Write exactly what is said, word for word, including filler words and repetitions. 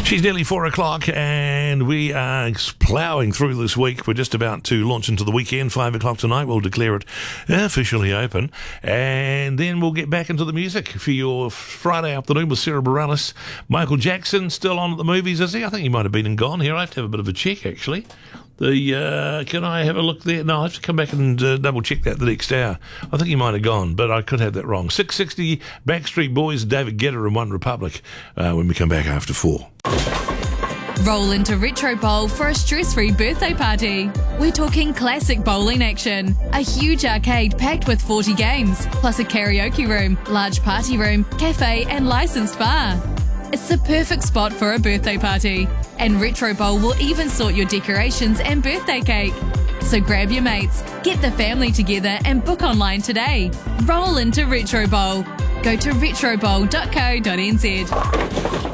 She's nearly four o'clock and we are ploughing through this week. We're just about to launch into the weekend. Five o'clock tonight, we'll declare it officially open. And then we'll get back into the music for your Friday afternoon with Sarah Bareilles. Michael Jackson still on at the movies, is he? I think he might have been and gone here. I have to have a bit of a check, actually. The uh, can I have a look there? No, I have to come back and uh, double check that the next hour. I think he might have gone, but I could have that wrong. six sixty, Backstreet Boys, David Guetta and One Republic uh, when we come back after four. Roll into Retro Bowl for a stress-free birthday party. We're talking classic bowling action. A huge arcade packed with forty games, plus a karaoke room, large party room, cafe and licensed bar. It's the perfect spot for a birthday party. And Retro Bowl will even sort your decorations and birthday cake. So grab your mates, get the family together and book online today. Roll into Retro Bowl. Go to retro bowl dot co dot n z.